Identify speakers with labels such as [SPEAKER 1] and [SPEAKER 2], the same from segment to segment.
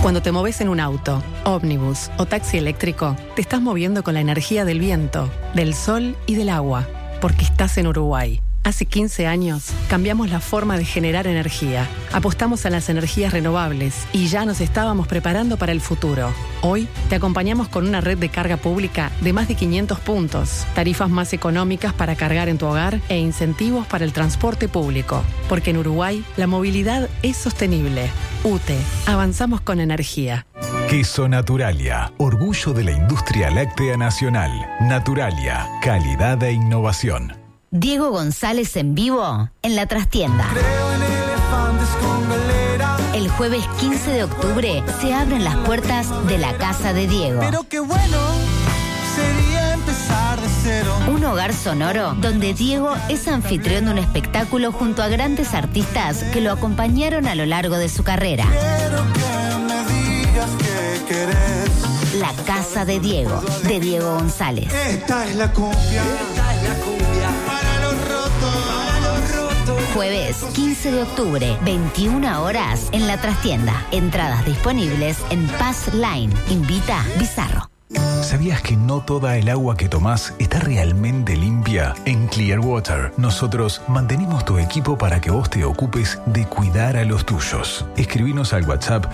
[SPEAKER 1] Cuando te moves en un auto, ómnibus o taxi eléctrico, te estás moviendo con la energía del viento, del sol y del agua, porque estás en Uruguay. Hace 15 años cambiamos la forma de generar energía, apostamos a las energías renovables y ya nos estábamos preparando para el futuro. Hoy te acompañamos con una red de carga pública de más de 500 puntos, tarifas más económicas para cargar en tu hogar e incentivos para el transporte público. Porque en Uruguay la movilidad es sostenible. UTE, avanzamos con energía.
[SPEAKER 2] Queso Naturalia, orgullo de la industria láctea nacional. Naturalia, calidad e innovación.
[SPEAKER 3] Diego González en vivo en La Trastienda.
[SPEAKER 4] Creo en elefantes con galera.
[SPEAKER 3] El jueves 15 de octubre se abren las puertas de la Casa de Diego.
[SPEAKER 4] Pero qué bueno sería empezar de cero.
[SPEAKER 3] Un hogar sonoro donde Diego es anfitrión de un espectáculo junto a grandes artistas que lo acompañaron a lo largo de su carrera.
[SPEAKER 4] Quiero que me digas que querés.
[SPEAKER 3] La Casa de Diego González.
[SPEAKER 4] Esta es la cumbia. Para los rotos.
[SPEAKER 3] Jueves 15 de octubre, 21 horas en La Trastienda. Entradas disponibles en Pass Line. Invita Bizarro.
[SPEAKER 2] ¿Sabías que no toda el agua que tomás está realmente limpia? En Clearwater, nosotros mantenemos tu equipo para que vos te ocupes de cuidar a los tuyos. Escribinos al WhatsApp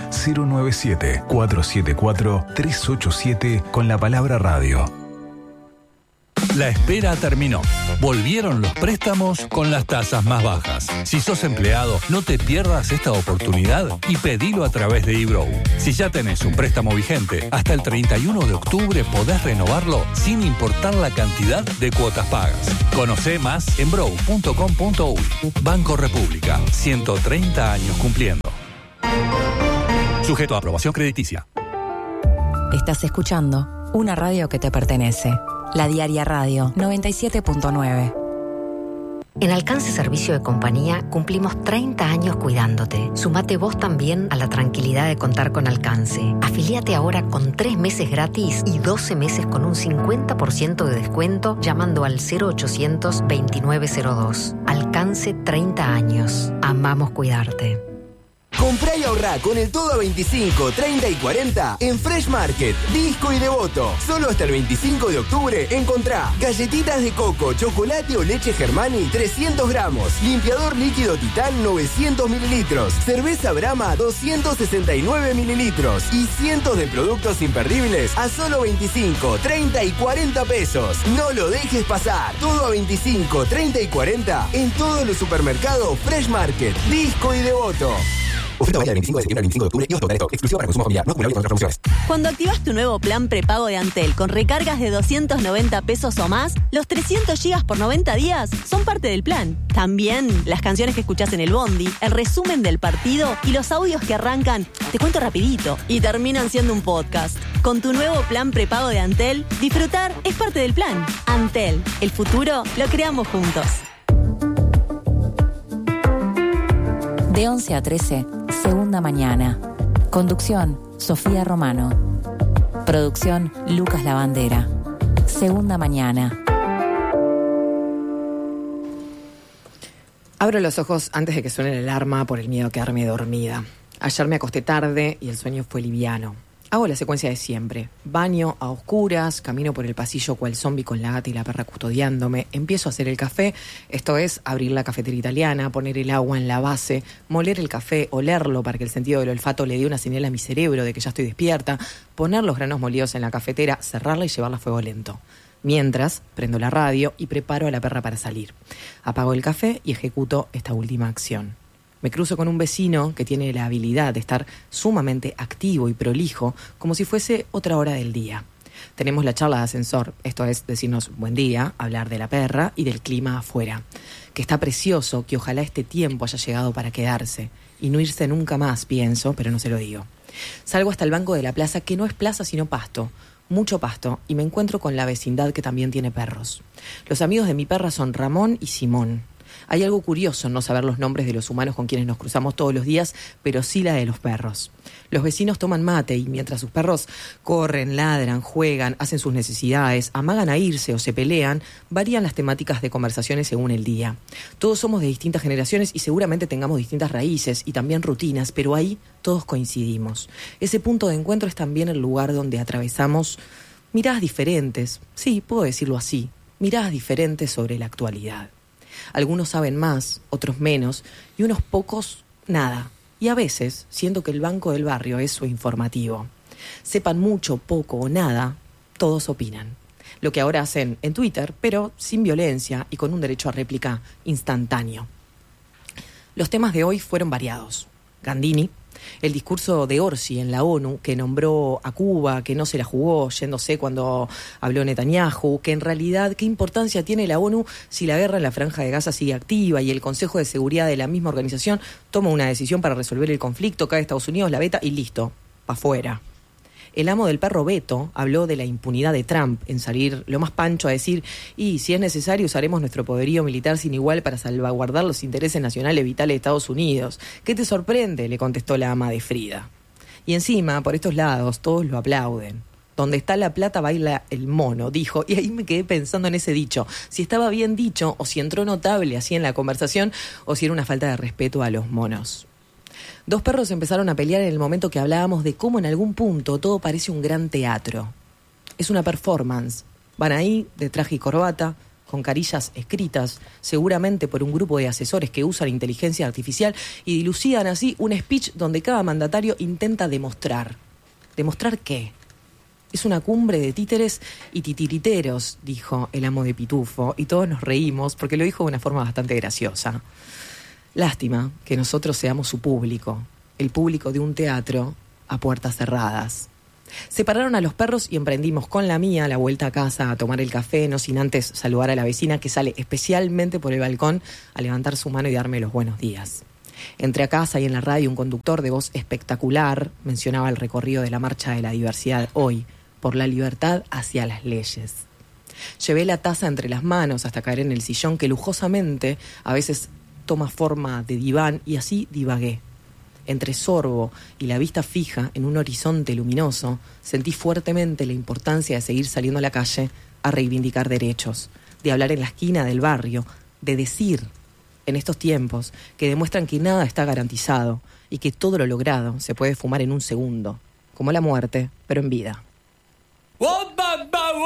[SPEAKER 2] 097-474-387 con la palabra radio.
[SPEAKER 5] La espera terminó. Volvieron los préstamos con las tasas más bajas. Si sos empleado, no te pierdas esta oportunidad y pedilo a través de eBrow. Si ya tenés un préstamo vigente, hasta el 31 de octubre podés renovarlo sin importar la cantidad de cuotas pagas. Conocé más en brow.com.uy. Banco República, 130 años cumpliendo. Sujeto a aprobación crediticia.
[SPEAKER 6] Estás escuchando una radio que te pertenece. La Diaria Radio 97.9.
[SPEAKER 7] En Alcance Servicio de Compañía cumplimos 30 años cuidándote. Sumate vos también a la tranquilidad de contar con Alcance. Afiliate ahora con 3 meses gratis y 12 meses con un 50% de descuento llamando al 0800 2902. Alcance 30 años. Amamos cuidarte.
[SPEAKER 8] Comprá y ahorrá con el todo a 25, 30 y 40 en Fresh Market, Disco y Devoto. Solo hasta el 25 de octubre encontrá galletitas de coco, chocolate o leche Germani 300 gramos, limpiador líquido Titán 900 mililitros, cerveza Brahma 269 mililitros y cientos de productos imperdibles a solo 25, 30 y 40 pesos. No lo dejes pasar. Todo a 25, 30 y 40 en todos los supermercados Fresh Market, Disco y Devoto. Oferta válida del 25 de septiembre al 25 de octubre y Total Stock. Exclusiva para consumo familiar. No acumulable con otras promociones.
[SPEAKER 9] Cuando activas tu nuevo plan prepago de Antel con recargas de 290 pesos o más, los 300 gigas por 90 días son parte del plan. También las canciones que escuchás en el bondi, el resumen del partido y los audios que arrancan, te cuento rapidito, y terminan siendo un podcast. Con tu nuevo plan prepago de Antel, disfrutar es parte del plan. Antel, el futuro lo creamos juntos.
[SPEAKER 6] De 11 a 13, Segunda Mañana. Conducción, Sofía Romano. Producción, Lucas Lavandera. Segunda Mañana.
[SPEAKER 1] Abro los ojos antes de que suene la alarma por el miedo a quedarme dormida. Ayer me acosté tarde y el sueño fue liviano. Hago la secuencia de siempre. Baño a oscuras, camino por el pasillo cual zombie con la gata y la perra custodiándome. Empiezo a hacer el café, esto es, abrir la cafetería italiana, poner el agua en la base, moler el café, olerlo para que el sentido del olfato le dé una señal a mi cerebro de que ya estoy despierta, poner los granos molidos en la cafetera, cerrarla y llevarla a fuego lento. Mientras, prendo la radio y preparo a la perra para salir. Apago el café y ejecuto esta última acción. Me cruzo con un vecino que tiene la habilidad de estar sumamente activo y prolijo, como si fuese otra hora del día. Tenemos la charla de ascensor, esto es decirnos buen día, hablar de la perra y del clima afuera. Que está precioso, que ojalá este tiempo haya llegado para quedarse y no irse nunca más, pienso, pero no se lo digo. Salgo hasta el banco de la plaza, que no es plaza sino pasto. Mucho pasto, y me encuentro con la vecindad que también tiene perros. Los amigos de mi perra son Ramón y Simón. Hay algo curioso en no saber los nombres de los humanos con quienes nos cruzamos todos los días, pero sí la de los perros. Los vecinos toman mate y mientras sus perros corren, ladran, juegan, hacen sus necesidades, amagan a irse o se pelean, varían las temáticas de conversaciones según el día. Todos somos de distintas generaciones y seguramente tengamos distintas raíces y también rutinas, pero ahí todos coincidimos. Ese punto de encuentro es también el lugar donde atravesamos miradas diferentes, sí, puedo decirlo así, miradas diferentes sobre la actualidad. Algunos saben más, otros menos, y unos pocos nada. Y a veces siento que el banco del barrio es su informativo. Sepan mucho, poco o nada, todos opinan. Lo que ahora hacen en Twitter, pero sin violencia y con un derecho a réplica instantáneo. Los temas de hoy fueron variados. Gandini, el discurso de Orsi en la ONU, que nombró a Cuba, que no se la jugó, yéndose cuando habló Netanyahu, que en realidad, ¿qué importancia tiene la ONU si la guerra en la Franja de Gaza sigue activa y el Consejo de Seguridad de la misma organización toma una decisión para resolver el conflicto, cae Estados Unidos, la veta y listo, pa' fuera? El amo del perro Beto habló de la impunidad de Trump en salir lo más pancho a decir, y si es necesario usaremos nuestro poderío militar sin igual para salvaguardar los intereses nacionales vitales de Estados Unidos. ¿Qué te sorprende?, le contestó la ama de Frida. Y encima, por estos lados, todos lo aplauden. Donde está la plata baila el mono, dijo, y ahí me quedé pensando en ese dicho, si estaba bien dicho o si entró notable así en la conversación o si era una falta de respeto a los monos. Dos perros empezaron a pelear en el momento que hablábamos de cómo en algún punto todo parece un gran teatro. Es una performance. Van ahí, de traje y corbata, con carillas escritas, seguramente por un grupo de asesores que usan inteligencia artificial y dilucidan así un speech donde cada mandatario intenta demostrar. ¿Demostrar qué? Es una cumbre de títeres y titiriteros, dijo el amo de Pitufo, y todos nos reímos porque lo dijo de una forma bastante graciosa. Lástima que nosotros seamos su público, el público de un teatro a puertas cerradas. Separaron a los perros y emprendimos con la mía la vuelta a casa a tomar el café, no sin antes saludar a la vecina que sale especialmente por el balcón a levantar su mano y darme los buenos días. Entré a casa y en la radio un conductor de voz espectacular mencionaba el recorrido de la Marcha de la Diversidad hoy, por la libertad hacia las leyes. Llevé la taza entre las manos hasta caer en el sillón que lujosamente a veces toma forma de diván y así divagué. Entre sorbo y la vista fija en un horizonte luminoso, sentí fuertemente la importancia de seguir saliendo a la calle a reivindicar derechos, de hablar en la esquina del barrio, de decir, en estos tiempos, que demuestran que nada está garantizado y que todo lo logrado se puede fumar en un segundo, como la muerte, pero en vida.